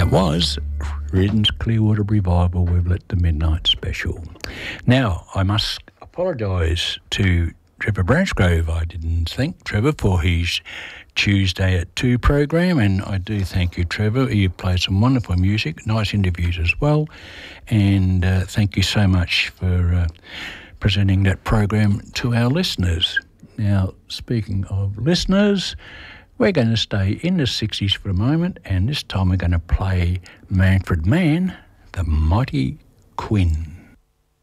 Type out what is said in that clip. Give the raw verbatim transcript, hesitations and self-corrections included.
That was Creedence Clearwater Revival with Let the Midnight Special. Now, I must apologise to Trevor Branchgrove. I didn't thank Trevor for his Tuesday at two program, and I do thank you, Trevor. You played some wonderful music, nice interviews as well, and uh, thank you so much for uh, presenting that program to our listeners. Now, speaking of listeners, we're going to stay in the sixties for a moment, and this time we're going to play Manfred Mann, the Mighty Quinn.